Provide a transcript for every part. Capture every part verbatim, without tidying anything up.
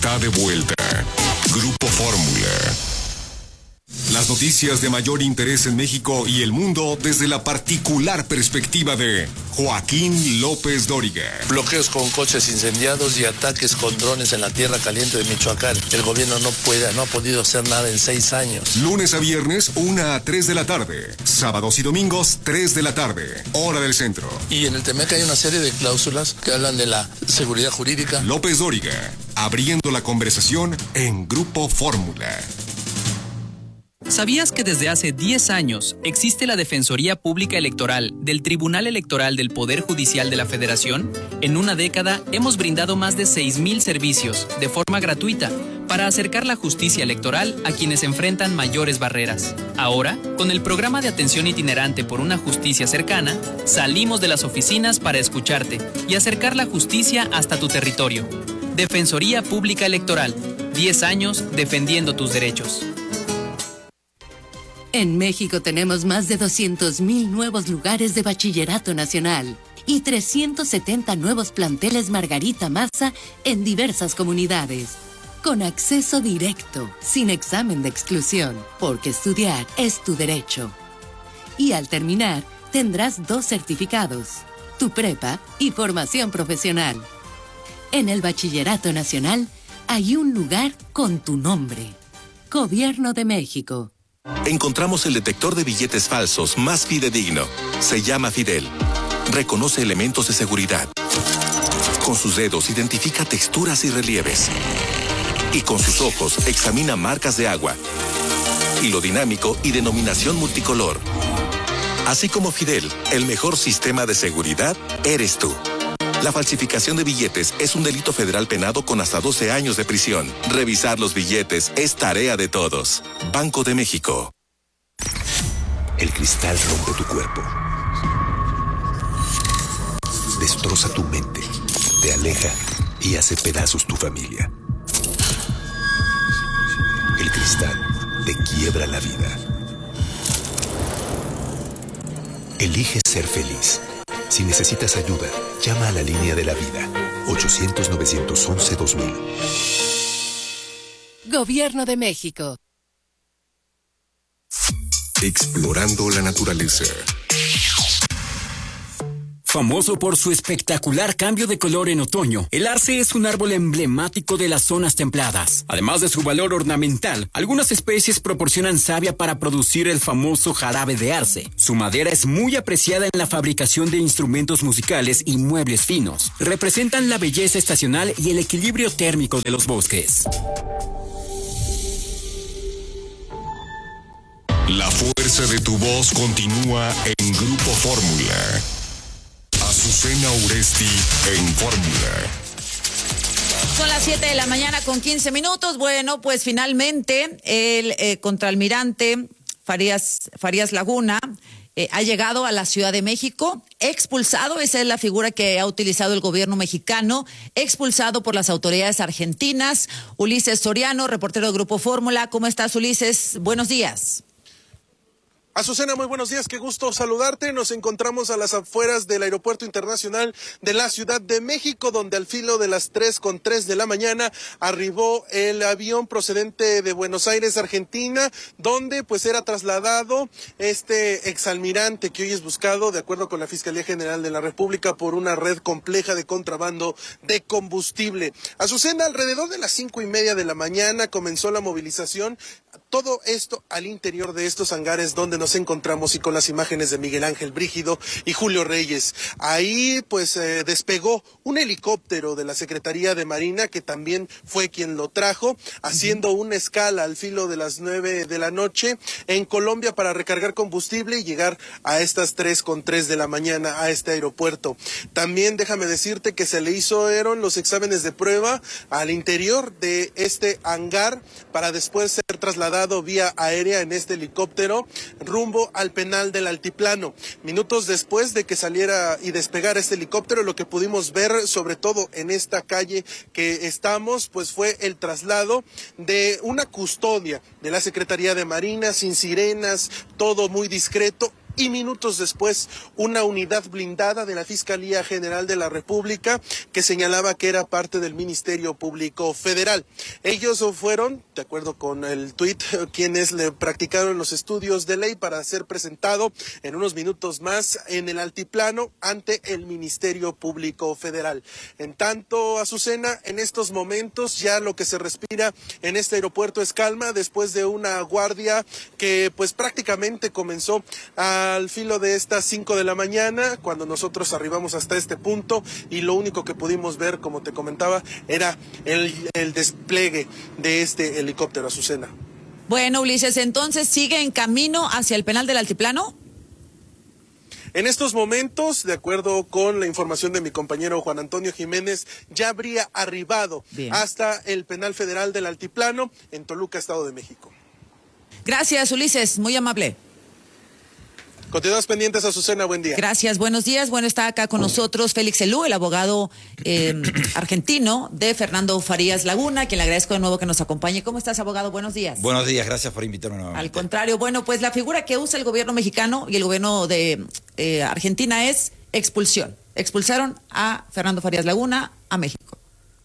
está de vuelta. Grupo Fórmula. Las noticias de mayor interés en México y el mundo desde la particular perspectiva de Joaquín López Dóriga. Bloqueos con coches incendiados y ataques con drones en la tierra caliente de Michoacán. El gobierno no puede, no ha podido hacer nada en seis años. Lunes a viernes, una a tres de la tarde. Sábados y domingos, tres de la tarde. Hora del centro. Y en el Temec hay una serie de cláusulas que hablan de la seguridad jurídica. López Dóriga, abriendo la conversación en Grupo Fórmula. ¿Sabías que desde hace diez años existe la Defensoría Pública Electoral del Tribunal Electoral del Poder Judicial de la Federación? En una década hemos brindado más de seis mil servicios de forma gratuita para acercar la justicia electoral a quienes enfrentan mayores barreras. Ahora, con el programa de atención itinerante por una justicia cercana, salimos de las oficinas para escucharte y acercar la justicia hasta tu territorio. Defensoría Pública Electoral, diez años defendiendo tus derechos. En México tenemos más de doscientos mil nuevos lugares de bachillerato nacional y trescientos setenta nuevos planteles Margarita Maza en diversas comunidades, con acceso directo, sin examen de exclusión, porque estudiar es tu derecho. Y al terminar, tendrás dos certificados, tu prepa y formación profesional. En el bachillerato nacional hay un lugar con tu nombre. Gobierno de México. Encontramos el detector de billetes falsos más fidedigno. Se llama Fidel. Reconoce elementos de seguridad. Con sus dedos identifica texturas y relieves. Y con sus ojos examina marcas de agua. Hilo dinámico y denominación multicolor. Así como Fidel, el mejor sistema de seguridad eres tú. La falsificación de billetes es un delito federal penado con hasta doce años de prisión. Revisar los billetes es tarea de todos. Banco de México. El cristal rompe tu cuerpo. Destroza tu mente. Te aleja y hace pedazos tu familia. El cristal te quiebra la vida. Elige ser feliz. Si necesitas ayuda, llama a la línea de la vida. ochocientos, novecientos once, dos mil. Gobierno de México. Explorando la naturaleza. Famoso por su espectacular cambio de color en otoño, el arce es un árbol emblemático de las zonas templadas. Además de su valor ornamental, algunas especies proporcionan savia para producir el famoso jarabe de arce. Su madera es muy apreciada en la fabricación de instrumentos musicales y muebles finos. Representan la belleza estacional y el equilibrio térmico de los bosques. La fuerza de tu voz continúa en Grupo Fórmula. Azucena Uresti en Fórmula. Son las siete de la mañana con quince minutos. Bueno, pues finalmente el eh, contraalmirante Farías, Farías Laguna eh, ha llegado a la Ciudad de México, expulsado, esa es la figura que ha utilizado el gobierno mexicano, expulsado por las autoridades argentinas. Ulises Soriano, reportero de Grupo Fórmula. ¿Cómo estás, Ulises? Buenos días. Azucena, muy buenos días, qué gusto saludarte. Nos encontramos a las afueras del Aeropuerto Internacional de la Ciudad de México, donde al filo de las tres con tres de la mañana arribó el avión procedente de Buenos Aires, Argentina, donde pues era trasladado este exalmirante que hoy es buscado, de acuerdo con la Fiscalía General de la República, por una red compleja de contrabando de combustible. Azucena, alrededor de las cinco y media de la mañana comenzó la movilización. Todo esto al interior de estos hangares donde nos encontramos y con las imágenes de Miguel Ángel Brígido y Julio Reyes. Ahí pues eh, despegó un helicóptero de la Secretaría de Marina, que también fue quien lo trajo, haciendo una escala al filo de las nueve de la noche en Colombia para recargar combustible y llegar a estas tres con tres de la mañana a este aeropuerto. También déjame decirte que se le hicieron los exámenes de prueba al interior de este hangar para después ser trasladado vía aérea en este helicóptero rumbo al penal del Altiplano. Minutos después de que saliera y despegara este helicóptero, lo que pudimos ver, sobre todo en esta calle que estamos, pues fue el traslado de una custodia de la Secretaría de Marina, sin sirenas, todo muy discreto, y minutos después una unidad blindada de la Fiscalía General de la República que señalaba que era parte del Ministerio Público Federal. Ellos fueron, de acuerdo con el tuit, quienes le practicaron los estudios de ley para ser presentado en unos minutos más en el altiplano ante el Ministerio Público Federal. En tanto, Azucena, en estos momentos ya lo que se respira en este aeropuerto es calma después de una guardia que pues prácticamente comenzó al filo de estas cinco de la mañana cuando nosotros arribamos hasta este punto y lo único que pudimos ver, como te comentaba, era el, el despliegue de este helicóptero, Azucena. Bueno, Ulises, entonces sigue en camino hacia el penal del altiplano. En estos momentos, de acuerdo con la información de mi compañero Juan Antonio Jiménez, ya habría arribado Bien. hasta el penal federal del altiplano en Toluca, Estado de México. Gracias, Ulises, muy amable. Continuamos pendientes, Azucena, buen día. Gracias, buenos días. Bueno, está acá con nosotros Félix Elú, el abogado eh, argentino de Fernando Farías Laguna, quien le agradezco de nuevo que nos acompañe. ¿Cómo estás, abogado? Buenos días. Buenos días, gracias por invitarme nuevamente. Al contrario, bueno, pues la figura que usa el gobierno mexicano y el gobierno de eh, Argentina es expulsión. Expulsaron a Fernando Farías Laguna a México.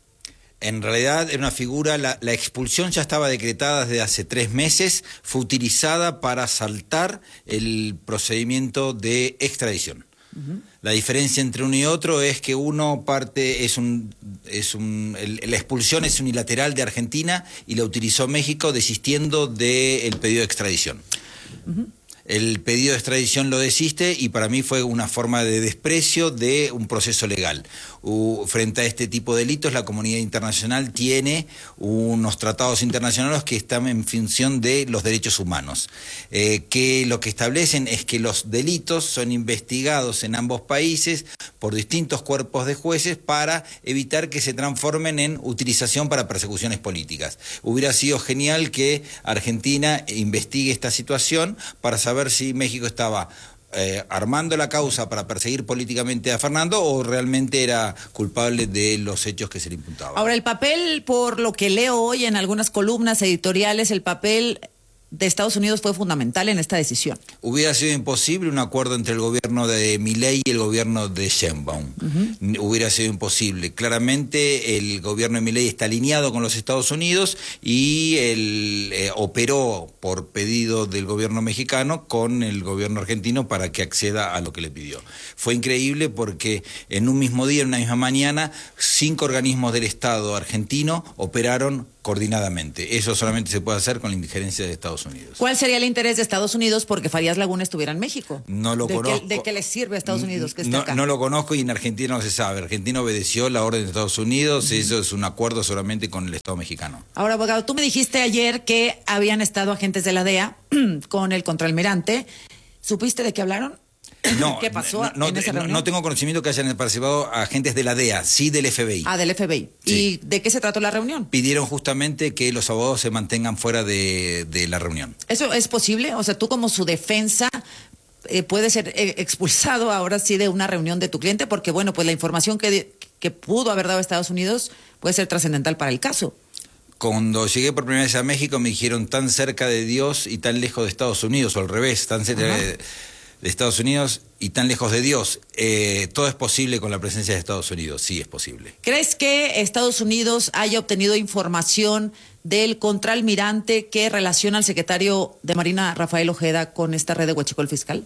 En realidad era una figura, la, la expulsión ya estaba decretada desde hace tres meses, fue utilizada para saltar el procedimiento de extradición. Uh-huh. La diferencia entre uno y otro es que uno parte, es un, es un, el, la expulsión es unilateral de Argentina y la utilizó México desistiendo del pedido de extradición. Uh-huh. El pedido de extradición lo desiste y para mí fue una forma de desprecio de un proceso legal. Uh, frente a este tipo de delitos, la comunidad internacional tiene unos tratados internacionales que están en función de los derechos humanos, eh, que lo que establecen es que los delitos son investigados en ambos países por distintos cuerpos de jueces para evitar que se transformen en utilización para persecuciones políticas. Hubiera sido genial que Argentina investigue esta situación para saber si México estaba Eh, armando la causa para perseguir políticamente a Fernando o realmente era culpable de los hechos que se le imputaban. Ahora, el papel, por lo que leo hoy en algunas columnas editoriales, el papel de Estados Unidos fue fundamental en esta decisión. Hubiera sido imposible un acuerdo entre el gobierno de Milei y el gobierno de Sheinbaum. Uh-huh. Hubiera sido imposible. Claramente el gobierno de Milei está alineado con los Estados Unidos y él eh, operó por pedido del gobierno mexicano con el gobierno argentino para que acceda a lo que le pidió. Fue increíble porque en un mismo día, en una misma mañana, cinco organismos del Estado argentino operaron coordinadamente. Eso solamente se puede hacer con la injerencia de Estados Unidos. ¿Cuál sería el interés de Estados Unidos porque Farías Laguna estuviera en México? No lo ¿De conozco. Qué, ¿De qué le sirve a Estados Unidos que esté no, acá? No lo conozco y en Argentina no se sabe. Argentina obedeció la orden de Estados Unidos, uh-huh. Eso es un acuerdo solamente con el Estado mexicano. Ahora, abogado, tú me dijiste ayer que habían estado agentes de la D E A con el contraalmirante. ¿Supiste de qué hablaron? No, ¿Qué pasó no, en esa no, reunión? no tengo conocimiento que hayan participado agentes de la D E A, sí del F B I. Ah, del F B I. Sí. ¿Y de qué se trató la reunión? Pidieron justamente que los abogados se mantengan fuera de, de la reunión. ¿Eso es posible? O sea, tú como su defensa eh, puedes ser eh, expulsado ahora sí de una reunión de tu cliente porque, bueno, pues la información que, que pudo haber dado Estados Unidos puede ser trascendental para el caso. Cuando llegué por primera vez a México me dijeron tan cerca de Dios y tan lejos de Estados Unidos, o al revés, tan cerca de, de Estados Unidos y tan lejos de Dios. Eh, todo es posible con la presencia de Estados Unidos, sí es posible. ¿Crees que Estados Unidos haya obtenido información del contraalmirante que relaciona al secretario de Marina, Rafael Ojeda, con esta red de huachicol fiscal?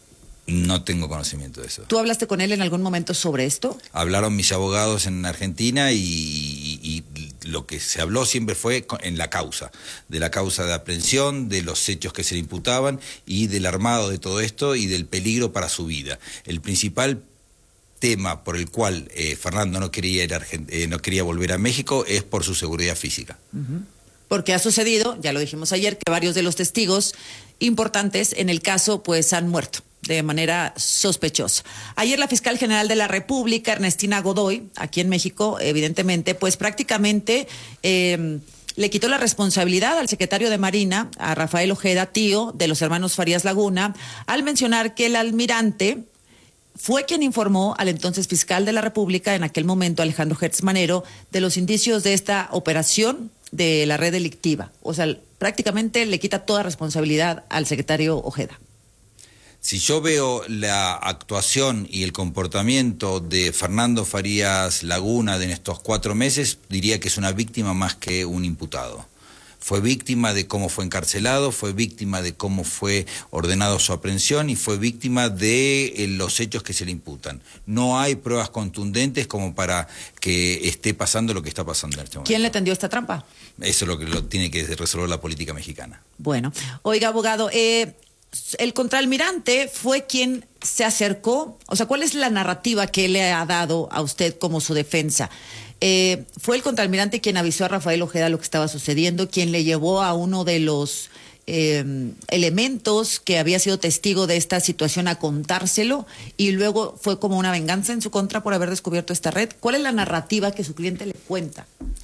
No tengo conocimiento de eso. ¿Tú hablaste con él en algún momento sobre esto? Hablaron mis abogados en Argentina y, y, y lo que se habló siempre fue en la causa, de la causa de aprehensión, de los hechos que se le imputaban y del armado de todo esto y del peligro para su vida. El principal tema por el cual eh, Fernando no quería ir a Argent- eh, no quería volver a México es por su seguridad física. Uh-huh. Porque ha sucedido, ya lo dijimos ayer, que varios de los testigos importantes en el caso pues han muerto de manera sospechosa. Ayer la fiscal general de la República, Ernestina Godoy, aquí en México, evidentemente, pues prácticamente eh, le quitó la responsabilidad al secretario de Marina, a Rafael Ojeda, tío de los hermanos Farías Laguna, al mencionar que el almirante fue quien informó al entonces fiscal de la República, en aquel momento Alejandro Gertz Manero, de los indicios de esta operación de la red delictiva. O sea, prácticamente le quita toda responsabilidad al secretario Ojeda. Si yo veo la actuación y el comportamiento de Fernando Farías Laguna en estos cuatro meses, diría que es una víctima más que un imputado. Fue víctima de cómo fue encarcelado, fue víctima de cómo fue ordenado su aprehensión y fue víctima de eh, los hechos que se le imputan. No hay pruebas contundentes como para que esté pasando lo que está pasando en este momento. ¿Quién le tendió esta trampa? Eso es lo que lo tiene que resolver la política mexicana. Bueno, oiga, abogado, eh, el contraalmirante fue quien se acercó, o sea, ¿cuál es la narrativa que le ha dado a usted como su defensa? Eh, fue el contraalmirante quien avisó a Rafael Ojeda lo que estaba sucediendo, quien le llevó a uno de los eh, elementos que había sido testigo de esta situación a contárselo, y luego fue como una venganza en su contra por haber descubierto esta red. ¿Cuál es la narrativa que su cliente le cuenta?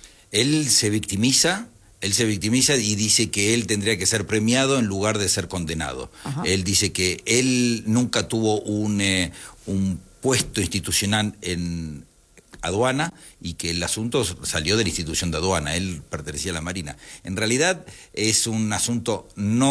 Él se victimiza. Él se victimiza y dice que él tendría que ser premiado en lugar de ser condenado. Ajá. Él dice que él nunca tuvo un, eh, un puesto institucional en aduana y que el asunto salió de la institución de aduana, él pertenecía a la Marina. En realidad es un asunto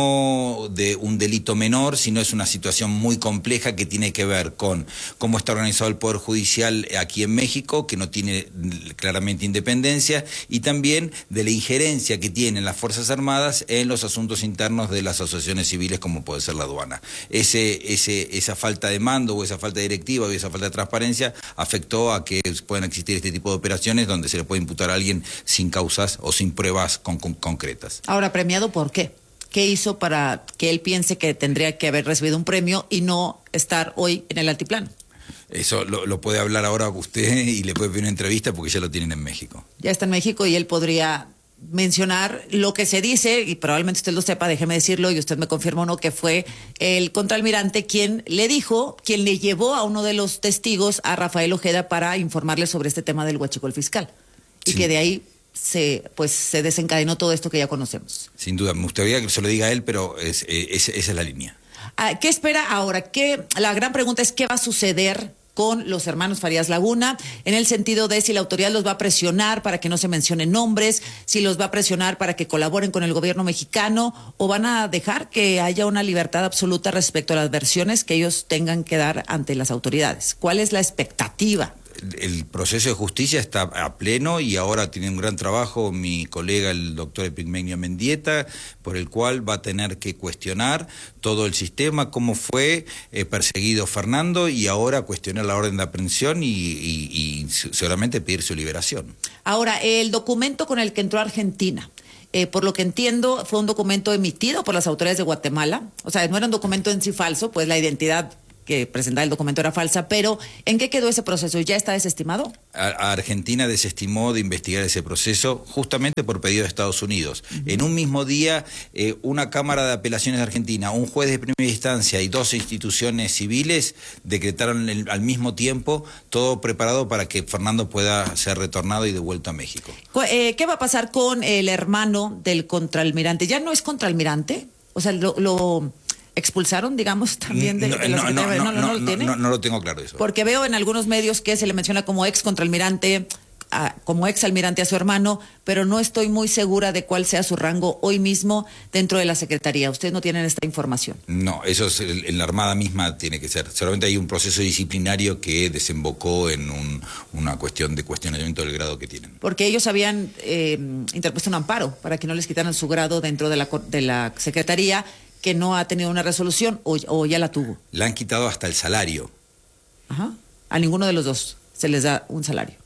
no de un delito menor, sino es una situación muy compleja que tiene que ver con cómo está organizado el Poder Judicial aquí en México, que no tiene claramente independencia, y también de la injerencia que tienen las Fuerzas Armadas en los asuntos internos de las asociaciones civiles, como puede ser la aduana. Ese, ese, esa falta de mando o esa falta de directiva o esa falta de transparencia afectó a que puedan existir este tipo de operaciones donde se le puede imputar a alguien sin causas o sin pruebas con, con, concretas. Ahora, ¿premiado por qué? ¿Qué hizo para que él piense que tendría que haber recibido un premio y no estar hoy en el altiplano? Eso lo, lo puede hablar ahora usted y le puede pedir una entrevista porque ya lo tienen en México. Ya está en México y él podría mencionar lo que se dice, y probablemente usted lo sepa, déjeme decirlo y usted me confirma o no, que fue el contraalmirante quien le dijo, quien le llevó a uno de los testigos, a Rafael Ojeda, para informarle sobre este tema del huachicol fiscal. Y sí, que de ahí se pues se desencadenó todo esto que ya conocemos. Sin duda, me gustaría que se lo diga a él, pero es, es, esa es la línea. ¿Qué espera ahora? ¿Qué, la gran pregunta es qué va a suceder con los hermanos Farías Laguna, en el sentido de si la autoridad los va a presionar para que no se mencionen nombres, si los va a presionar para que colaboren con el gobierno mexicano, o van a dejar que haya una libertad absoluta respecto a las versiones que ellos tengan que dar ante las autoridades. ¿Cuál es la expectativa? El proceso de justicia está a pleno y ahora tiene un gran trabajo mi colega el doctor Epigmenio Mendieta, por el cual va a tener que cuestionar todo el sistema, cómo fue eh, perseguido Fernando, y ahora cuestionar la orden de aprehensión y, y, y seguramente pedir su liberación. Ahora, el documento con el que entró a Argentina, Eh, por lo que entiendo, fue un documento emitido por las autoridades de Guatemala. O sea, no era un documento en sí falso, pues la identidad que presentaba el documento era falsa, pero ¿en qué quedó ese proceso? ¿Ya está desestimado? A Argentina desestimó de investigar ese proceso justamente por pedido de Estados Unidos. Uh-huh. En un mismo día, eh, una Cámara de Apelaciones de Argentina, un juez de primera instancia y dos instituciones civiles decretaron el, al mismo tiempo todo preparado para que Fernando pueda ser retornado y devuelto a México. Eh, ¿Qué va a pasar con el hermano del contraalmirante? ¿Ya no es contraalmirante? O sea, lo... lo... expulsaron, digamos, también de, no, de la no, no, Secretaría. No, no, no, no, no, ¿lo tiene? no, no lo tengo claro eso. Porque veo en algunos medios que se le menciona como ex contraalmirante, a, como ex almirante a su hermano, pero no estoy muy segura de cuál sea su rango hoy mismo dentro de la Secretaría. ¿Ustedes no tienen esta información? No, eso es en la Armada misma tiene que ser. Solamente hay un proceso disciplinario que desembocó en un, una cuestión de cuestionamiento del grado que tienen. Porque ellos habían eh, interpuesto un amparo para que no les quitaran su grado dentro de la, de la Secretaría, que no ha tenido una resolución, o, o ya la tuvo. Le han quitado hasta el salario. Ajá. A ninguno de los dos se les da un salario.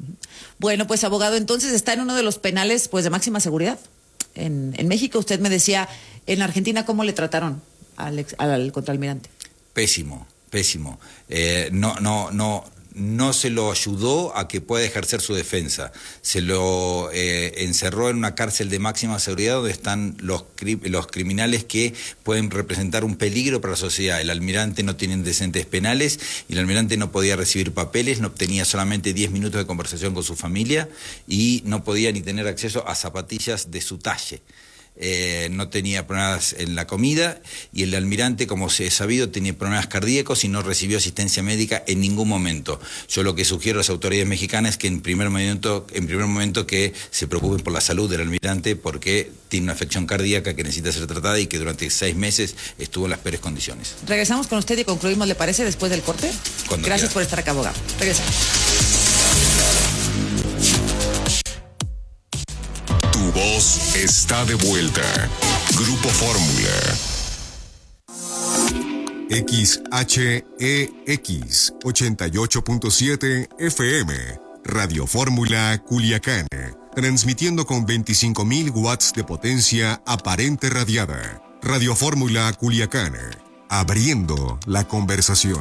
Bueno, pues abogado, entonces está en uno de los penales pues de máxima seguridad. En, en México, usted me decía, en Argentina, ¿cómo le trataron al, ex, al contraalmirante? Pésimo, pésimo. Eh, no, no, no... no se lo ayudó a que pueda ejercer su defensa. Se lo eh, encerró en una cárcel de máxima seguridad donde están los, cri los criminales que pueden representar un peligro para la sociedad. El almirante no tiene antecedentes penales y el almirante no podía recibir papeles, no tenía solamente diez minutos de conversación con su familia y no podía ni tener acceso a zapatillas de su talle. eh, no tenía problemas en la comida, y el almirante, como se ha sabido, tenía problemas cardíacos y no recibió asistencia médica en ningún momento. Yo lo que sugiero a las autoridades mexicanas es que en primer momento, en primer momento que se preocupen por la salud del almirante, porque tiene una afección cardíaca que necesita ser tratada y que durante seis meses estuvo en las peores condiciones. Regresamos con usted y concluimos, ¿le parece? Después del corte. Cuando Gracias quiera. por estar acá, abogado. Regresamos. Tu voz está de vuelta. Grupo Fórmula. X H E X ochenta y ocho punto siete F M. Radio Fórmula Culiacán. Transmitiendo con veinticinco mil watts de potencia aparente radiada. Radio Fórmula Culiacán. Abriendo la conversación.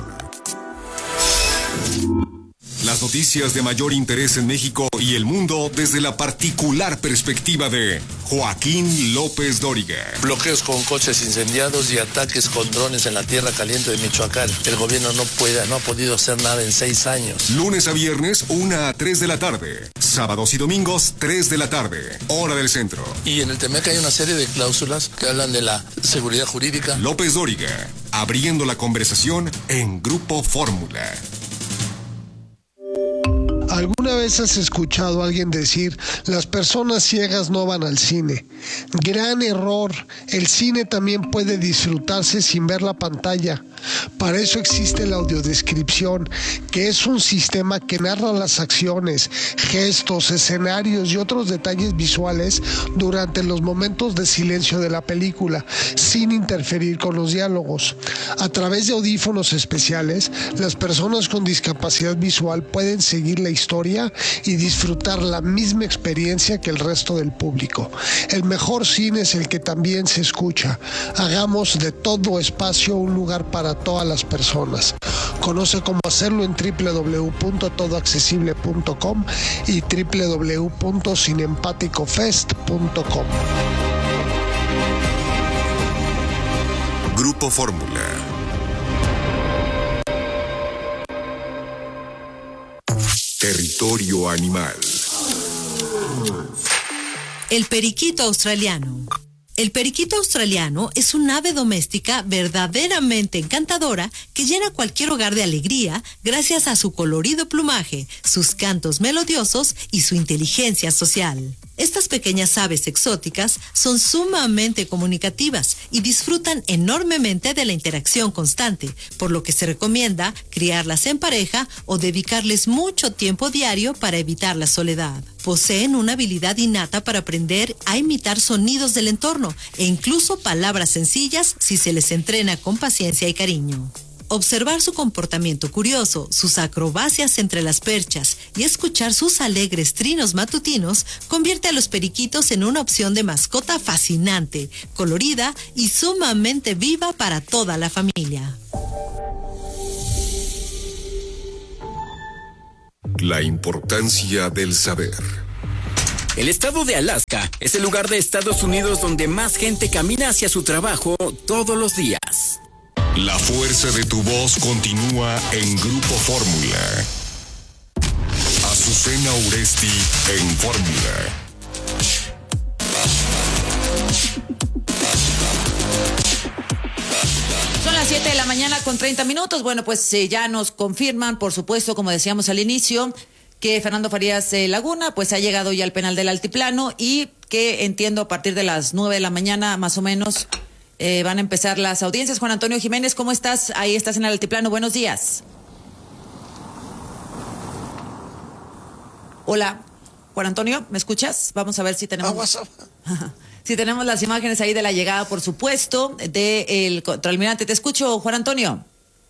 Las noticias de mayor interés en México y el mundo desde la particular perspectiva de Joaquín López Dóriga. Bloqueos con coches incendiados y ataques con drones en la tierra caliente de Michoacán. El gobierno no puede, no ha podido hacer nada en seis años. Lunes a viernes, una a tres de la tarde. Sábados y domingos, tres de la tarde. Hora del centro. Y en el Temec hay una serie de cláusulas que hablan de la seguridad jurídica. López Dóriga, abriendo la conversación en Grupo Fórmula. ¿Alguna vez has escuchado a alguien decir, las personas ciegas no van al cine? Gran error, el cine también puede disfrutarse sin ver la pantalla. Para eso existe la audiodescripción, que es un sistema que narra las acciones, gestos, escenarios y otros detalles visuales durante los momentos de silencio de la película, sin interferir con los diálogos. A través de audífonos especiales, las personas con discapacidad visual pueden seguir la historia y disfrutar la misma experiencia que el resto del público. El mejor cine es el que también se escucha. Hagamos de todo espacio un lugar para todas las personas. Conoce cómo hacerlo en doble u doble u doble u punto todo accesible punto com y doble u doble u doble u punto cinempaticofest punto com. Grupo Fórmula. Territorio animal. El periquito australiano. El periquito australiano es un ave doméstica verdaderamente encantadora que llena cualquier hogar de alegría gracias a su colorido plumaje, sus cantos melodiosos y su inteligencia social. Estas pequeñas aves exóticas son sumamente comunicativas y disfrutan enormemente de la interacción constante, por lo que se recomienda criarlas en pareja o dedicarles mucho tiempo diario para evitar la soledad. Poseen una habilidad innata para aprender a imitar sonidos del entorno e incluso palabras sencillas si se les entrena con paciencia y cariño. Observar su comportamiento curioso, sus acrobacias entre las perchas y escuchar sus alegres trinos matutinos convierte a los periquitos en una opción de mascota fascinante, colorida y sumamente viva para toda la familia. La importancia del saber. El estado de Alaska es el lugar de Estados Unidos donde más gente camina hacia su trabajo todos los días. La fuerza de tu voz continúa en Grupo Fórmula. Azucena Uresti en Fórmula. Son las siete de la mañana con treinta minutos. Bueno, pues eh, ya nos confirman, por supuesto, como decíamos al inicio, que Fernando Farías eh, Laguna pues ha llegado ya al penal del Altiplano y que entiendo a partir de las nueve de la mañana más o menos eh, van a empezar las audiencias. Juan Antonio Jiménez, ¿cómo estás? Ahí estás en el Altiplano, buenos días. Hola, Juan Antonio, ¿me escuchas? Vamos a ver si tenemos... Si tenemos las imágenes ahí de la llegada, por supuesto, del contraalmirante. Te escucho, Juan Antonio.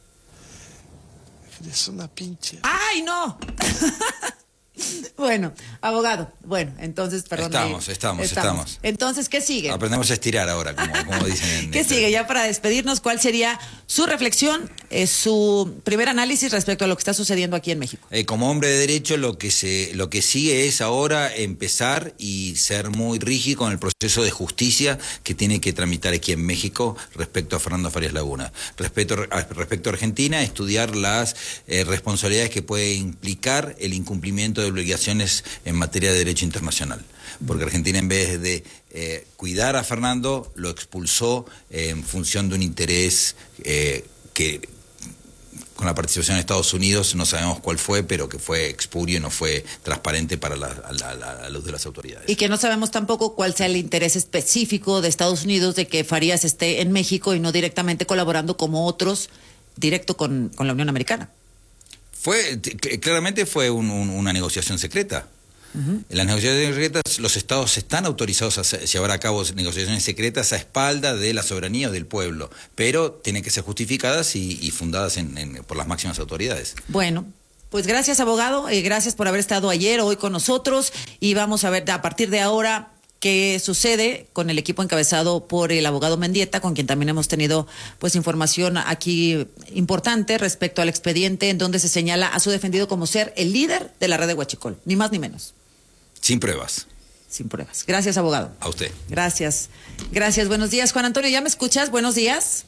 Es una pinche. ¡Ay, no! Bueno, abogado. Bueno, entonces, perdón. Estamos, estamos, estamos, estamos. Entonces, ¿qué sigue? Aprendemos a estirar ahora, como, como dicen en ¿Qué este... sigue? Ya para despedirnos, ¿cuál sería su reflexión eh, su primer análisis respecto a lo que está sucediendo aquí en México. Eh, como hombre de derecho, lo que se, lo que sigue es ahora empezar y ser muy rígido con el proceso de justicia que tiene que tramitar aquí en México respecto a Fernando Farías Laguna. Respecto a, respecto a Argentina, estudiar las eh, responsabilidades que puede implicar el incumplimiento de obligaciones en materia de derecho internacional. Porque Argentina, en vez de eh, cuidar a Fernando, lo expulsó eh, en función de un interés eh, que, con la participación de Estados Unidos, no sabemos cuál fue, pero que fue expurio y no fue transparente para la, a la, a la, a la luz de las autoridades. Y que no sabemos tampoco cuál sea el interés específico de Estados Unidos de que Farías esté en México y no directamente colaborando como otros, directo con, con la Unión Americana. Fue, claramente fue un, un, una negociación secreta. Uh-huh. En las negociaciones secretas, los estados están autorizados a llevar a cabo negociaciones secretas a espalda de la soberanía del pueblo, pero tienen que ser justificadas y, y fundadas en, en, por las máximas autoridades. Bueno, pues gracias, abogado, eh, gracias por haber estado ayer, hoy con nosotros, y vamos a ver a partir de ahora qué sucede con el equipo encabezado por el abogado Mendieta, con quien también hemos tenido pues información aquí importante respecto al expediente en donde se señala a su defendido como ser el líder de la red de Huachicol, ni más ni menos. Sin pruebas. Sin pruebas. Gracias, abogado. A usted. Gracias. Gracias. Buenos días, Juan Antonio. ¿Ya me escuchas? Buenos días.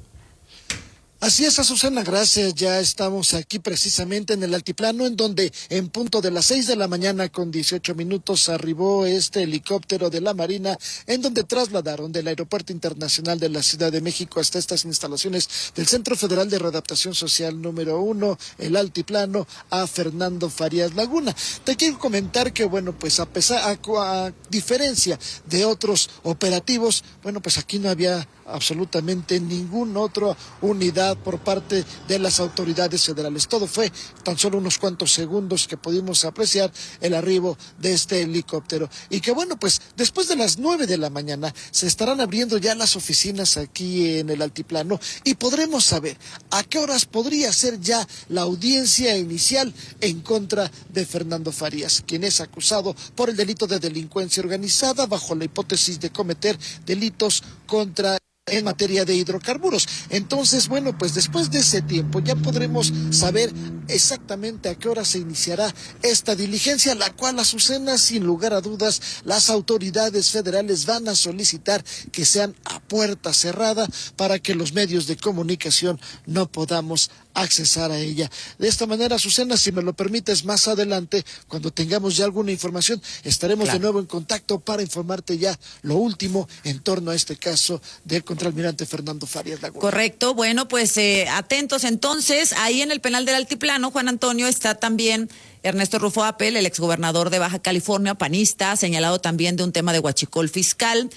Así es, Azucena, gracias. Ya estamos aquí precisamente en el altiplano, en donde en punto de las seis de la mañana con dieciocho minutos arribó este helicóptero de la Marina, en donde trasladaron del Aeropuerto Internacional de la Ciudad de México hasta estas instalaciones del Centro Federal de Readaptación Social número uno, el altiplano, a Fernando Farías Laguna. Te quiero comentar que, bueno, pues a pesar, a, a diferencia de otros operativos, bueno, pues aquí no había absolutamente ninguna otra unidad por parte de las autoridades federales. Todo fue tan solo unos cuantos segundos que pudimos apreciar el arribo de este helicóptero. Y que bueno, pues después de las nueve de la mañana se estarán abriendo ya las oficinas aquí en el altiplano y podremos saber a qué horas podría ser ya la audiencia inicial en contra de Fernando Farías, quien es acusado por el delito de delincuencia organizada bajo la hipótesis de cometer delitos contra en materia de hidrocarburos. Entonces, bueno, pues después de ese tiempo ya podremos saber exactamente a qué hora se iniciará esta diligencia, la cual, Azucena, sin lugar a dudas, las autoridades federales van a solicitar que sean a puerta cerrada para que los medios de comunicación no podamos accesar a ella. De esta manera, Azucena, si me lo permites, más adelante, cuando tengamos ya alguna información, estaremos claro. de nuevo en contacto para informarte ya lo último en torno a este caso del contralmirante Fernando Farías Laguna. Correcto, bueno, pues eh, atentos entonces, ahí en el penal del Altiplano, Juan Antonio, está también Ernesto Rufo Apel, el exgobernador de Baja California, panista, señalado también de un tema de huachicol fiscal.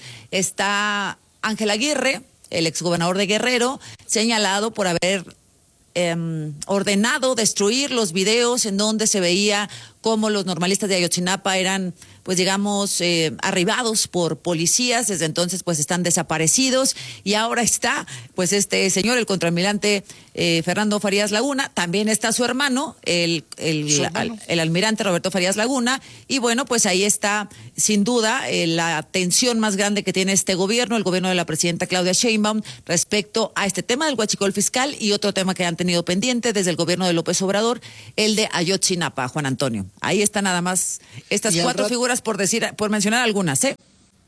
Está Ángel Aguirre, el exgobernador de Guerrero, señalado por haber Eh, ordenado destruir los videos en donde se veía cómo los normalistas de Ayotzinapa eran, pues digamos, eh, arribados por policías. Desde entonces pues están desaparecidos y ahora está pues este señor, el contraalmirante eh, Fernando Farías Laguna, también está su hermano, el, el, ¿Su hermano? Al, el almirante Roberto Farías Laguna, y bueno, pues ahí está sin duda eh, la tensión más grande que tiene este gobierno, el gobierno de la presidenta Claudia Sheinbaum, respecto a este tema del huachicol fiscal y otro tema que han tenido pendiente desde el gobierno de López Obrador, el de Ayotzinapa, Juan Antonio. Ahí está nada más estas cuatro figuras por decir, por mencionar algunas, ¿eh?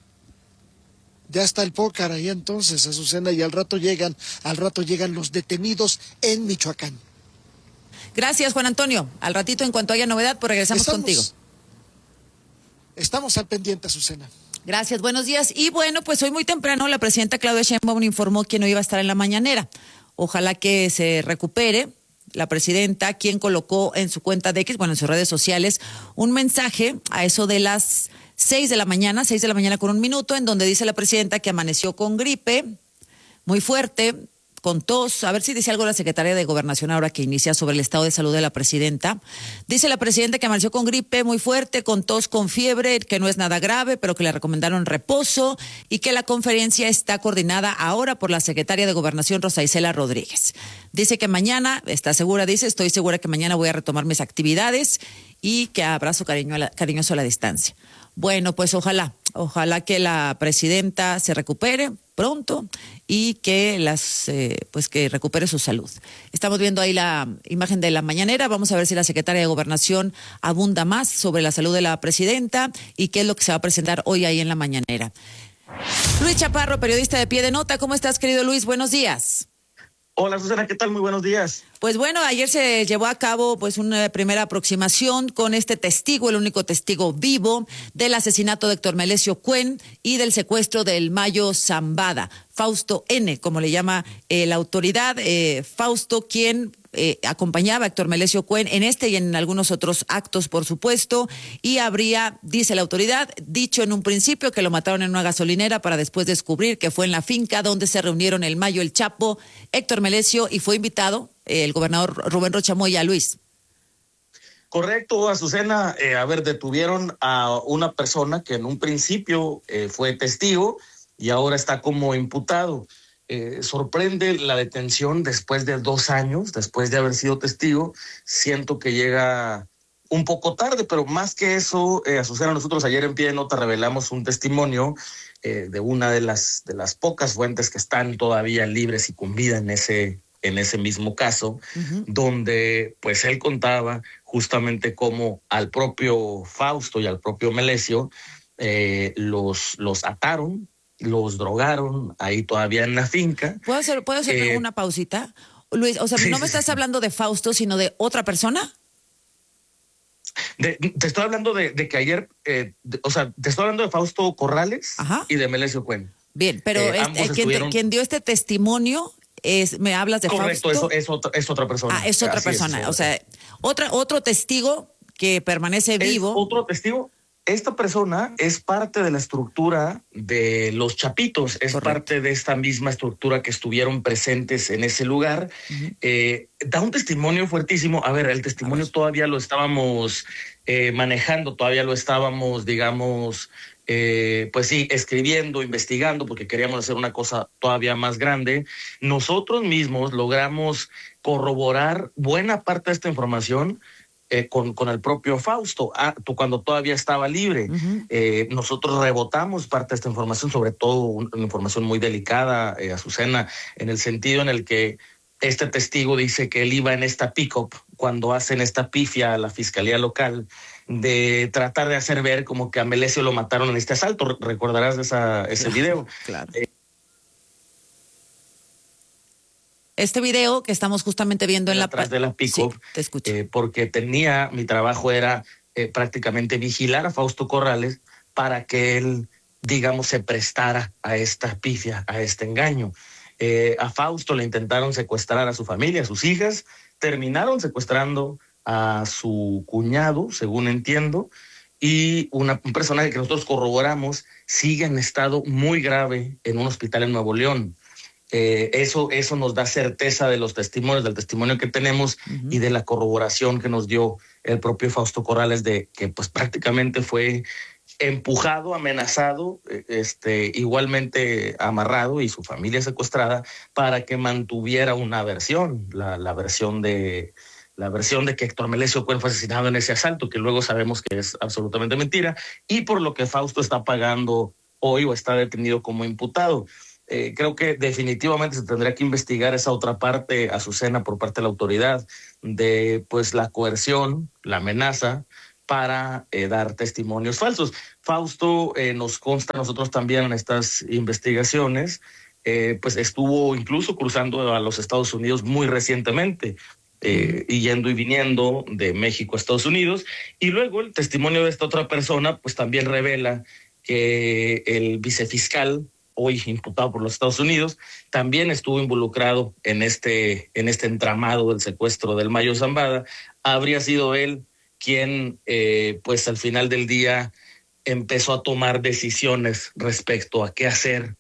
Ya está el pócar ahí entonces, Azucena, y al rato llegan, al rato llegan los detenidos en Michoacán. Gracias, Juan Antonio. Al ratito, en cuanto haya novedad, pues regresamos estamos, contigo. Estamos al pendiente, Azucena. Gracias, buenos días. Y bueno, pues hoy muy temprano la presidenta Claudia Sheinbaum informó que no iba a estar en la mañanera. Ojalá que se recupere la presidenta, quien colocó en su cuenta de X, bueno, en sus redes sociales, un mensaje a eso de las seis de la mañana, seis de la mañana con un minuto, en donde dice la presidenta que amaneció con gripe muy fuerte, con tos. A ver si dice algo la secretaria de Gobernación ahora que inicia sobre el estado de salud de la presidenta. Dice la presidenta que amaneció con gripe muy fuerte, con tos, con fiebre, que no es nada grave, pero que le recomendaron reposo y que la conferencia está coordinada ahora por la secretaria de Gobernación, Rosa Isela Rodríguez. Dice que mañana, está segura, dice, estoy segura que mañana voy a retomar mis actividades y que abrazo cariño a la, cariñoso a la distancia. Bueno, pues ojalá, ojalá que la presidenta se recupere. pronto y que las eh, pues que recupere su salud. Estamos viendo ahí la imagen de la mañanera. Vamos a ver si la secretaria de Gobernación abunda más sobre la salud de la presidenta y qué es lo que se va a presentar hoy ahí en la mañanera. Luis Chaparro, periodista de Pie de Nota. ¿Cómo estás, querido Luis? Buenos días. Hola, Susana, ¿qué tal? Muy buenos días. Pues bueno, ayer se llevó a cabo pues una primera aproximación con este testigo, el único testigo vivo del asesinato de Héctor Melesio Cuen y del secuestro del Mayo Zambada, Fausto N., como le llama eh, la autoridad. Eh, Fausto, quien eh, acompañaba a Héctor Melesio Cuen en este y en algunos otros actos, por supuesto, y habría, dice la autoridad, dicho en un principio que lo mataron en una gasolinera para después descubrir que fue en la finca donde se reunieron el Mayo, el Chapo, Héctor Melesio, y fue invitado eh, el gobernador Rubén Rocha Moya. Luis. Correcto, Azucena. Eh, a ver, detuvieron a una persona que en un principio eh, fue testigo y ahora está como imputado. Eh, sorprende la detención después de dos años, después de haber sido testigo. Siento que llega un poco tarde, pero más que eso, eh, Azucena, nosotros ayer en Pie de Nota revelamos un testimonio eh, de una de las, de las pocas fuentes que están todavía libres y con vida en ese, en ese mismo caso, uh-huh. donde pues él contaba justamente cómo al propio Fausto y al propio Melesio eh, los, los ataron, los drogaron ahí todavía en la finca. ¿Puedo hacer, ¿puedo hacer eh, una pausita? Luis, o sea, sí, no me sí, estás sí. hablando de Fausto, sino de otra persona. De, te estoy hablando de, de que ayer, eh, de, o sea, te estoy hablando de Fausto Corrales Ajá. y de Melesio Cuen. Bien, pero eh, este, quien, estuvieron... quien dio este testimonio es, me hablas de Correcto, Fausto. Correcto, es, es, otra, es otra persona. Ah, es otra Así persona, es, o sea, otra, otro testigo que permanece vivo. Es otro testigo. Esta persona es parte de la estructura de los Chapitos, es Correcto. parte de esta misma estructura que estuvieron presentes en ese lugar. Uh-huh. Eh, da un testimonio fuertísimo. A ver, el testimonio ver. todavía lo estábamos eh, manejando, todavía lo estábamos, digamos, eh, pues sí, escribiendo, investigando, porque queríamos hacer una cosa todavía más grande. Nosotros mismos logramos corroborar buena parte de esta información Eh, con, con el propio Fausto, ah, tú, cuando todavía estaba libre. Uh-huh. Eh, nosotros rebotamos parte de esta información, sobre todo una, una información muy delicada, eh, Azucena, en el sentido en el que este testigo dice que él iba en esta pick-up cuando hacen esta pifia a la fiscalía local de tratar de hacer ver como que a Melesio lo mataron en este asalto. Recordarás esa, ese claro, video. Claro. Eh, Este video que estamos justamente viendo en la atrás de la pick-up, sí, te escucho. Eh, porque tenía, mi trabajo era eh, prácticamente vigilar a Fausto Corrales para que él, digamos, se prestara a esta pifia, a este engaño. Eh, a Fausto le intentaron secuestrar a su familia, a sus hijas, terminaron secuestrando a su cuñado, según entiendo, y una, un personaje que nosotros corroboramos sigue en estado muy grave en un hospital en Nuevo León. Eh, eso, eso nos da certeza de los testimonios, del testimonio que tenemos uh-huh. y de la corroboración que nos dio el propio Fausto Corrales de que pues prácticamente fue empujado, amenazado, este, igualmente amarrado y su familia secuestrada para que mantuviera una versión, la, la versión de la versión de que Héctor Melesio Cuen fue asesinado en ese asalto, que luego sabemos que es absolutamente mentira, y por lo que Fausto está pagando hoy o está detenido como imputado. Eh, creo que definitivamente se tendría que investigar esa otra parte, Azucena, por parte de la autoridad, de pues la coerción, la amenaza para eh, dar testimonios falsos. Fausto eh, nos consta a nosotros también en estas investigaciones, eh, pues estuvo incluso cruzando a los Estados Unidos muy recientemente, eh, y yendo y viniendo de México a Estados Unidos, y luego el testimonio de esta otra persona pues también revela que el vicefiscal, hoy imputado por los Estados Unidos, también estuvo involucrado en este, en este entramado del secuestro del Mayo Zambada. Habría sido él quien, eh, pues al final del día, empezó a tomar decisiones respecto a qué hacer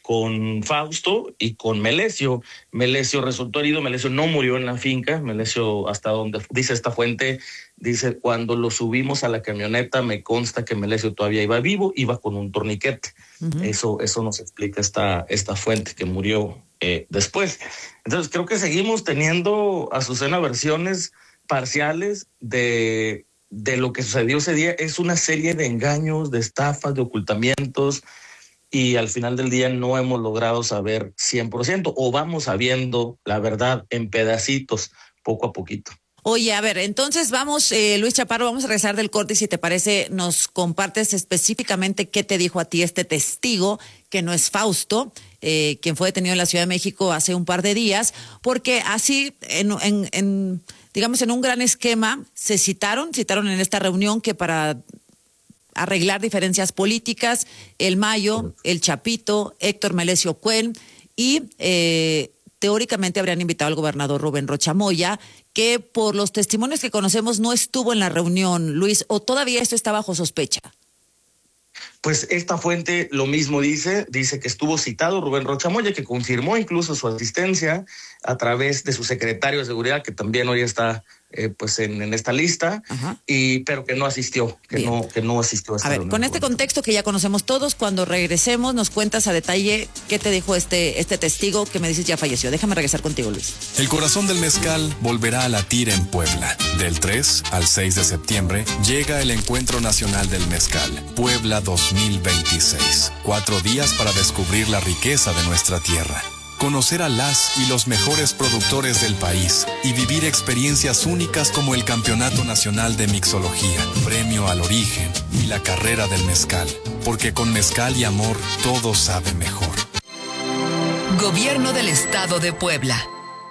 con Fausto y con Melesio. Melesio resultó herido, Melesio no murió en la finca, Melesio, hasta donde dice esta fuente, dice, cuando lo subimos a la camioneta me consta que Melesio todavía iba vivo, iba con un torniquete. Uh-huh. Eso, eso nos explica esta, esta fuente que murió eh, después. Entonces creo que seguimos teniendo, Azucena, versiones parciales de, de lo que sucedió ese día. Es una serie de engaños, de estafas, de ocultamientos, y al final del día no hemos logrado saber cien por ciento, o vamos sabiendo la verdad en pedacitos, poco a poquito. Oye, a ver, entonces vamos, eh, Luis Chaparro, vamos a regresar del corte y si te parece nos compartes específicamente qué te dijo a ti este testigo, que no es Fausto, eh, quien fue detenido en la Ciudad de México hace un par de días, porque así, en, en, en digamos, en un gran esquema, se citaron, citaron en esta reunión que para arreglar diferencias políticas, el Mayo, el Chapito, Héctor Melesio Cuen y eh, teóricamente habrían invitado al gobernador Rubén Rocha Moya, que por los testimonios que conocemos no estuvo en la reunión, Luis, o todavía esto está bajo sospecha. Pues esta fuente lo mismo dice, dice que estuvo citado Rubén Rocha Moya, que confirmó incluso su asistencia a través de su secretario de seguridad, que también hoy está eh, pues en, en esta lista, y pero que no asistió, que Bien. no que no asistió a esta A ver, reunión. con este contexto que ya conocemos todos, cuando regresemos nos cuentas a detalle qué te dijo este, este testigo que me dices ya falleció. Déjame regresar contigo, Luis. El corazón del mezcal volverá a latir en Puebla. Del tres al seis de septiembre llega el Encuentro Nacional del Mezcal, Puebla dos mil veintiséis. Cuatro días para descubrir la riqueza de nuestra tierra, conocer a las y los mejores productores del país y vivir experiencias únicas como el Campeonato Nacional de Mixología, Premio al Origen y la Carrera del Mezcal. Porque con mezcal y amor todo sabe mejor. Gobierno del Estado de Puebla.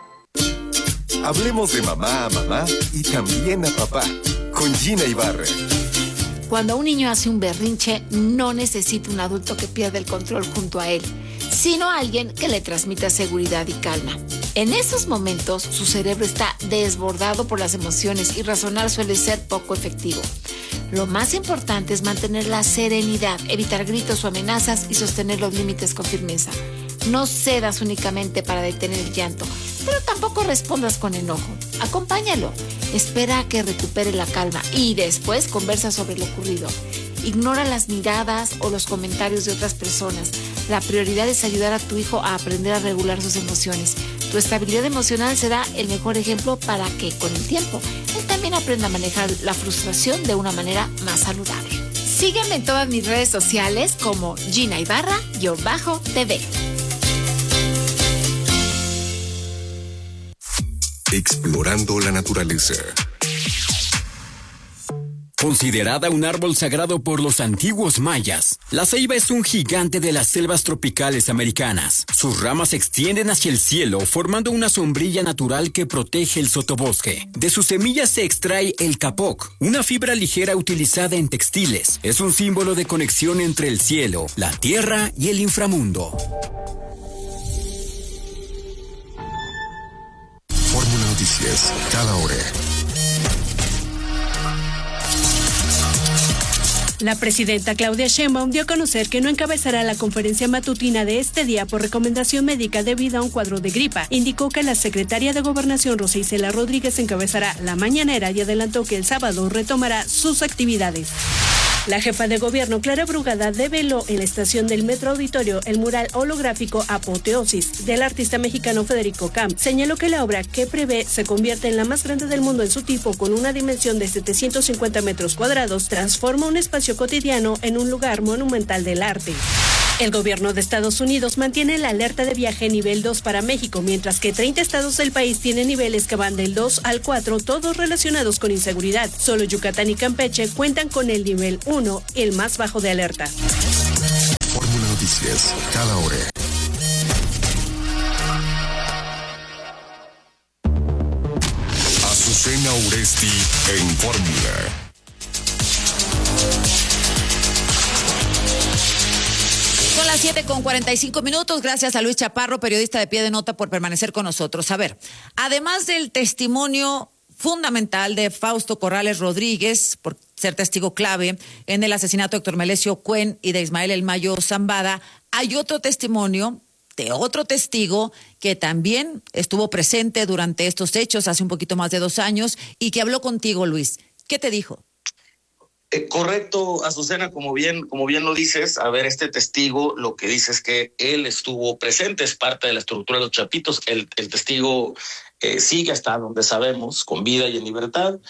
Hablemos de mamá a mamá y también a papá, con Gina Ibarra. Cuando un niño hace un berrinche, no necesita un adulto que pierda el control junto a él, sino alguien que le transmita seguridad y calma. En esos momentos, su cerebro está desbordado por las emociones y razonar suele ser poco efectivo. Lo más importante es mantener la serenidad, evitar gritos o amenazas y sostener los límites con firmeza. No cedas únicamente para detener el llanto, pero tampoco respondas con enojo. Acompáñalo, espera a que recupere la calma y después conversa sobre lo ocurrido. Ignora las miradas o los comentarios de otras personas. La prioridad es ayudar a tu hijo a aprender a regular sus emociones. Tu estabilidad emocional será el mejor ejemplo para que, con el tiempo, él también aprenda a manejar la frustración de una manera más saludable. Sígueme en todas mis redes sociales como Gina Ibarra-T V. Explorando la naturaleza. Considerada un árbol sagrado por los antiguos mayas, la ceiba es un gigante de las selvas tropicales americanas. Sus ramas se extienden hacia el cielo, formando una sombrilla natural que protege el sotobosque. De sus semillas se extrae el capoc, una fibra ligera utilizada en textiles. Es un símbolo de conexión entre el cielo, la tierra y el inframundo. Fórmula Noticias, cada hora. La presidenta Claudia Sheinbaum dio a conocer que no encabezará la conferencia matutina de este día por recomendación médica debido a un cuadro de gripa. Indicó que la secretaria de Gobernación, Rosa Isela Rodríguez, encabezará la mañanera y adelantó que el sábado retomará sus actividades. La jefa de gobierno, Clara Brugada, develó en la estación del Metro Auditorio el mural holográfico Apoteosis del artista mexicano Federico Camp. Señaló que la obra, que prevé se convierte en la más grande del mundo en su tipo con una dimensión de setecientos cincuenta metros cuadrados, transforma un espacio cotidiano en un lugar monumental del arte. El gobierno de Estados Unidos mantiene la alerta de viaje nivel dos para México, mientras que treinta estados del país tienen niveles que van del dos al cuatro, todos relacionados con inseguridad. Solo Yucatán y Campeche cuentan con el nivel uno, el más bajo de alerta. Fórmula Noticias, cada hora. Azucena Uresti en Fórmula. Son las siete con cuarenta y cinco minutos. Gracias a Luis Chaparro, periodista de Pie de Nota, por permanecer con nosotros. A ver, además del testimonio fundamental de Fausto Corrales Rodríguez, por ser testigo clave en el asesinato de Héctor Melesio Cuen y de Ismael El Mayo Zambada, hay otro testimonio de otro testigo que también estuvo presente durante estos hechos hace un poquito más de dos años y que habló contigo, Luis. ¿Qué te dijo? Eh, correcto, Azucena, como bien, como bien lo dices, a ver, este testigo lo que dice es que él estuvo presente, es parte de la estructura de los Chapitos. El, el testigo eh, sigue hasta donde sabemos, con vida y en libertad.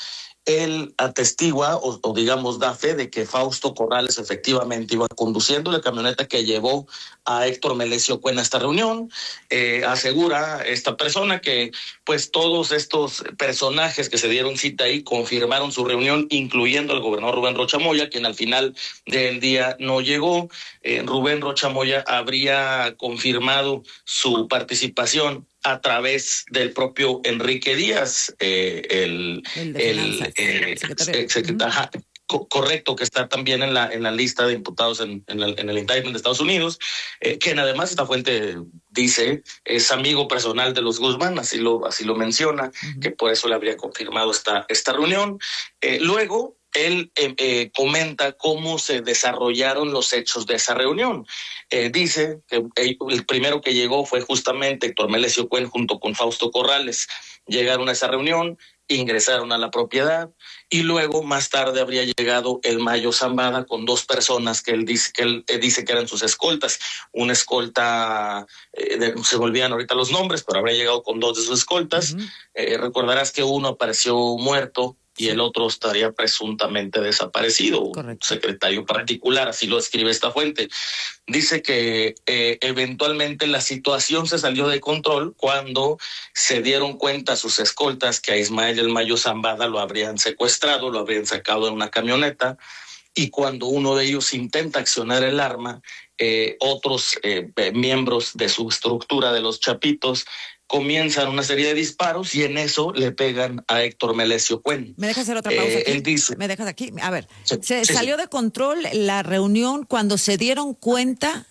él atestigua o, o digamos da fe de que Fausto Corrales efectivamente iba conduciendo la camioneta que llevó a Héctor Melesio Cuen a esta reunión. Eh, asegura esta persona que pues todos estos personajes que se dieron cita ahí confirmaron su reunión, incluyendo el gobernador Rubén Rocha Moya, quien al final del día no llegó. Eh, Rubén Rocha Moya habría confirmado su participación a través del propio Enrique Díaz, eh, el, el, el, eh, secretario. secretario uh-huh. co- correcto, que está también en la en la lista de imputados en, en, el, en el indictment de Estados Unidos, eh, quien además esta fuente dice es amigo personal de los Guzmán, así lo así lo menciona, uh-huh. que por eso le habría confirmado esta esta reunión. Eh, luego él eh, eh, comenta cómo se desarrollaron los hechos de esa reunión. Eh, dice que el primero que llegó fue justamente Héctor Melesio Cuen junto con Fausto Corrales. Llegaron a esa reunión, ingresaron a la propiedad y luego más tarde habría llegado el Mayo Zambada con dos personas que él dice que él eh, dice que eran sus escoltas. Una escolta, eh, de, se me olvidan ahorita los nombres, pero habría llegado con dos de sus escoltas. Uh-huh. Eh, recordarás que uno apareció muerto y el otro estaría presuntamente desaparecido. Correcto. Un secretario particular, así lo escribe esta fuente. Dice que eh, eventualmente la situación se salió de control cuando se dieron cuenta sus escoltas que a Ismael El Mayo Zambada lo habrían secuestrado, lo habrían sacado en una camioneta, y cuando uno de ellos intenta accionar el arma, eh, otros eh, miembros de su estructura de los Chapitos comienzan una serie de disparos y en eso le pegan a Héctor Melesio Cuen. ¿Me dejas hacer otra pausa eh, aquí? Él dice... ¿Me dejas aquí? A ver, sí, se sí, salió sí. de control la reunión cuando se dieron cuenta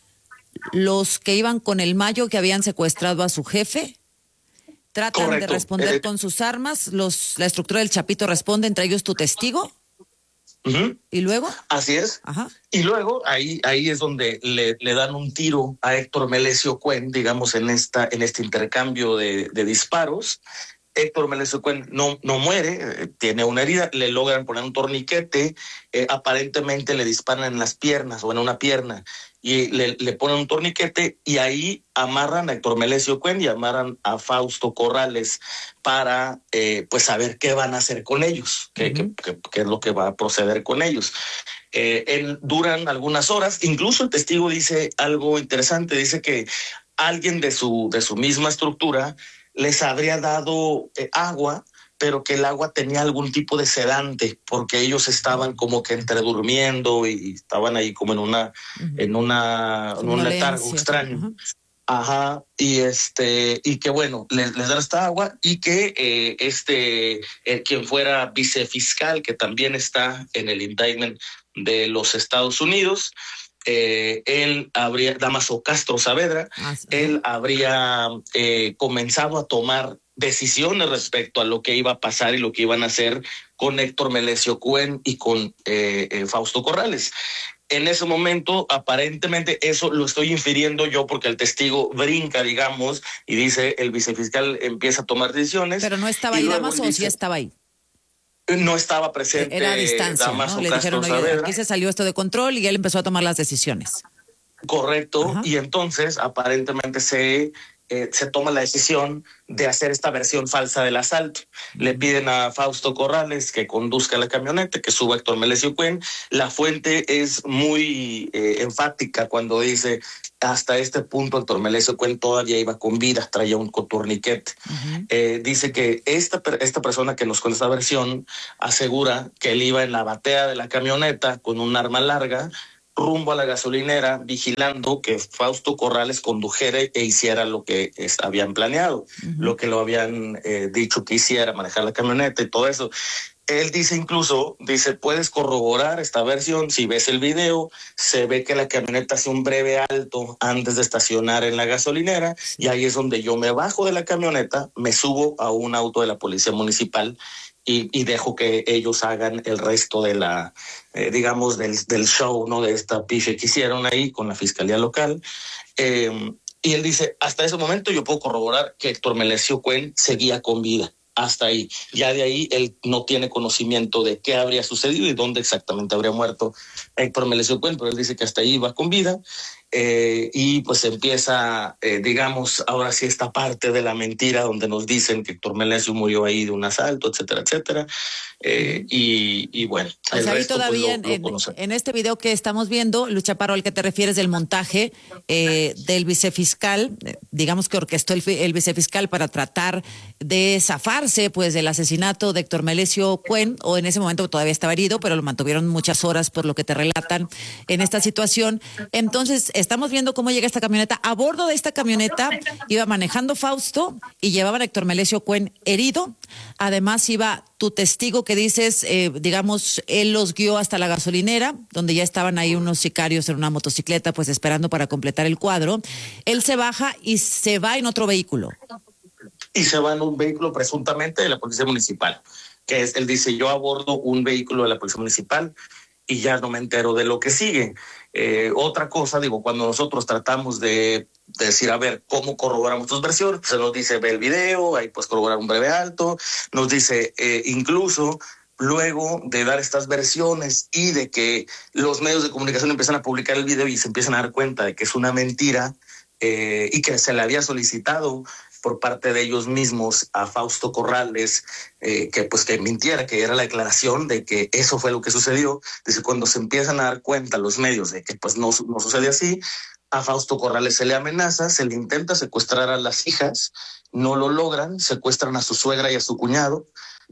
los que iban con el Mayo que habían secuestrado a su jefe. Tratan Correcto. de responder eh, con sus armas, los la estructura del Chapito responde, entre ellos tu testigo. Uh-huh. ¿Y luego? Así es. Ajá. Y luego ahí ahí es donde le, le dan un tiro a Héctor Melesio Cuen, digamos, en esta en este intercambio de, de disparos. Héctor Melesio Cuen no, no muere, eh, tiene una herida, le logran poner un torniquete, eh, aparentemente le disparan en las piernas o en una pierna y le, le ponen un torniquete y ahí amarran a Héctor Melesio Cuen y amarran a Fausto Corrales para eh, pues saber qué van a hacer con ellos, qué, uh-huh. qué, qué, qué es lo que va a proceder con ellos. Eh, él, duran algunas horas, incluso el testigo dice algo interesante, dice que alguien de su, de su misma estructura les habría dado eh, agua, pero que el agua tenía algún tipo de sedante, porque ellos estaban como que entre durmiendo y estaban ahí como en una, uh-huh. en una, en un letargo extraño. Uh-huh. Ajá, y este, y que bueno, les, les dan esta agua y que eh, este, eh, quien fuera vicefiscal, que también está en el indictment de los Estados Unidos, Eh, él habría, Damaso Castro Saavedra, ah, sí. él habría eh, comenzado a tomar decisiones respecto a lo que iba a pasar y lo que iban a hacer con Héctor Melesio Cuen y con eh, eh, Fausto Corrales. En ese momento, aparentemente, eso lo estoy infiriendo yo porque el testigo brinca, digamos, y dice el vicefiscal empieza a tomar decisiones. Pero no estaba ahí Damaso, o sí estaba ahí. No estaba presente. Era a distancia, Damaso ¿no? Le Castro dijeron, oye, Saavedra. aquí se salió esto de control y él empezó a tomar las decisiones. Correcto, Ajá. y entonces aparentemente se, eh, se toma la decisión de hacer esta versión falsa del asalto. Le piden a Fausto Corrales que conduzca la camioneta, que suba a Héctor Melesio Cuen. La fuente es muy eh, enfática cuando dice hasta este punto Héctor Melesio Cuen todavía iba con vida, traía un torniquete. Uh-huh. Eh, dice que esta, esta persona que nos cuenta esta versión asegura que él iba en la batea de la camioneta con un arma larga rumbo a la gasolinera, vigilando que Fausto Corrales condujera e hiciera lo que es, habían planeado, uh-huh. lo que lo habían eh, dicho que hiciera, manejar la camioneta y todo eso. Él dice incluso, dice, puedes corroborar esta versión, si ves el video, se ve que la camioneta hace un breve alto antes de estacionar en la gasolinera, y ahí es donde yo me bajo de la camioneta, me subo a un auto de la policía municipal y, y dejo que ellos hagan el resto de la, eh, digamos, del, del show, ¿no? De esta piche que hicieron ahí con la fiscalía local. Eh, y él dice, hasta ese momento yo puedo corroborar que Héctor Melesio Cuen seguía con vida. Hasta ahí. Ya de ahí él no tiene conocimiento de qué habría sucedido y dónde exactamente habría muerto Héctor Melesio Cuen, pero él dice que hasta ahí iba con vida. eh, y pues empieza, eh, digamos, ahora sí esta parte de la mentira donde nos dicen que Héctor Melesio murió ahí de un asalto, etcétera, etcétera. Eh, y, y bueno, o el sea, ahí resto, todavía pues, lo, en, lo conocemos. en este video que estamos viendo, Lucha Paro, al que te refieres del montaje eh, del vicefiscal, eh, digamos que orquestó el, el vicefiscal para tratar de zafarse pues del asesinato de Héctor Melesio Cuen, o en ese momento todavía estaba herido, pero lo mantuvieron muchas horas por lo que te relatan en esta situación. Entonces, estamos viendo cómo llega esta camioneta. A bordo de esta camioneta iba manejando Fausto y llevaban a Héctor Melesio Cuen herido. Además iba tu testigo que dices, eh, digamos, él los guió hasta la gasolinera, donde ya estaban ahí unos sicarios en una motocicleta, pues esperando para completar el cuadro. Él se baja y se va en otro vehículo. Y se va en un vehículo presuntamente de la Policía Municipal, que es, él dice, yo abordo un vehículo de la Policía Municipal y ya no me entero de lo que sigue. Eh, otra cosa, digo, cuando nosotros tratamos de, de decir, a ver, ¿cómo corroboramos tus versiones? Pues se nos dice, ve el video, ahí puedes corroborar un breve alto, nos dice, eh, incluso luego de dar estas versiones y de que los medios de comunicación empiezan a publicar el video y se empiezan a dar cuenta de que es una mentira eh, y que se le había solicitado por parte de ellos mismos a Fausto Corrales eh, que pues que mintiera, que era la declaración de que eso fue lo que sucedió. Dice, cuando se empiezan a dar cuenta los medios de que pues no, no sucede así, a Fausto Corrales se le amenaza, se le intenta secuestrar a las hijas, no lo logran, secuestran a su suegra y a su cuñado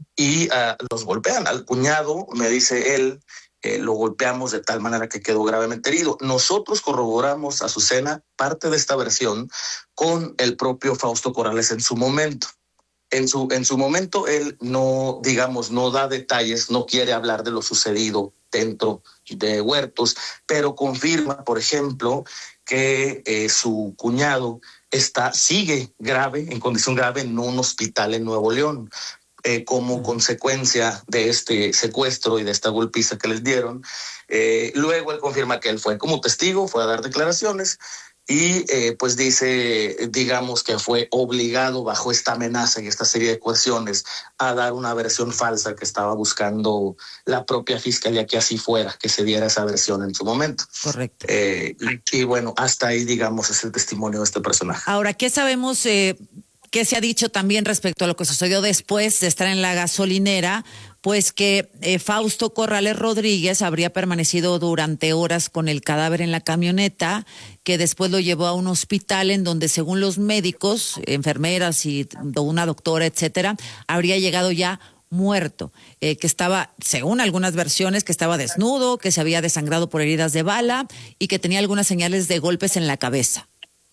y uh, los golpean. Al cuñado, me dice él, Eh, lo golpeamos de tal manera que quedó gravemente herido. Nosotros corroboramos, Azucena, parte de esta versión con el propio Fausto Corrales en su momento. En su, en su momento él no, digamos, no da detalles, no quiere hablar de lo sucedido dentro de Huertos, pero confirma, por ejemplo, que eh, su cuñado está, sigue grave, en condición grave, en un hospital en Nuevo León. Eh, como consecuencia de este secuestro y de esta golpiza que les dieron. Eh, luego él confirma que él fue como testigo, fue a dar declaraciones y eh, pues dice, digamos que fue obligado bajo esta amenaza y esta serie de coerciones a dar una versión falsa que estaba buscando la propia fiscalía que así fuera, que se diera esa versión en su momento. Correcto. Eh, y, y bueno, hasta ahí, digamos, es el testimonio de este personaje. Ahora, ¿qué sabemos? Eh... ¿Qué se ha dicho también respecto a lo que sucedió después de estar en la gasolinera? Pues que eh, Fausto Corrales Rodríguez habría permanecido durante horas con el cadáver en la camioneta, que después lo llevó a un hospital en donde, según los médicos, enfermeras y una doctora, etcétera, habría llegado ya muerto, eh, que estaba, según algunas versiones, que estaba desnudo, que se había desangrado por heridas de bala y que tenía algunas señales de golpes en la cabeza.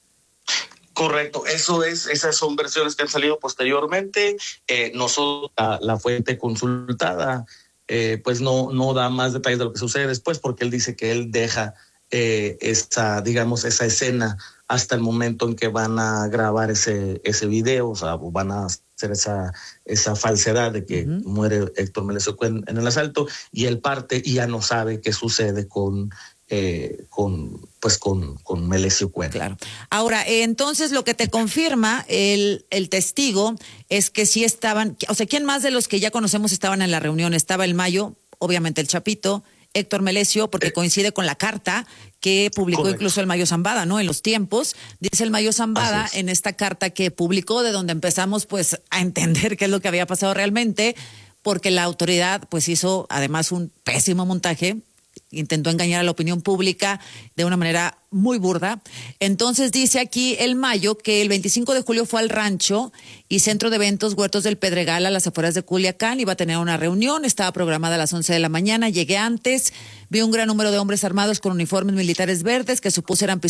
Correcto, eso es, esas son versiones que han salido posteriormente. Eh, nosotros, la, la fuente consultada, eh, pues no, no da más detalles de lo que sucede después, porque él dice que él deja eh, esa, digamos, esa escena hasta el momento en que van a grabar ese, ese video, o sea, van a hacer esa, esa falsedad de que uh-huh. muere Héctor Melesio Cuen en el asalto, y él parte y ya no sabe qué sucede con Eh, con pues con, con Melesio Cuen. Claro. Ahora, eh, entonces lo que te confirma el, el testigo es que sí estaban, o sea, ¿quién más de los que ya conocemos estaban en la reunión? Estaba el Mayo, obviamente el Chapito, Héctor Melesio, porque eh. coincide con la carta que publicó Correcto. Incluso el Mayo Zambada, ¿no? En los tiempos, dice el Mayo Zambada en esta carta que publicó, de donde empezamos pues a entender qué es lo que había pasado realmente, porque la autoridad pues hizo además un pésimo montaje, intentó engañar a la opinión pública de una manera muy burda. Entonces dice aquí el Mayo que el veinticinco de julio fue al rancho y centro de eventos Huertos del Pedregal a las afueras de Culiacán, iba a tener una reunión, estaba programada a las once de la mañana, llegué antes, vi un gran número de hombres armados con uniformes militares verdes que supuse eran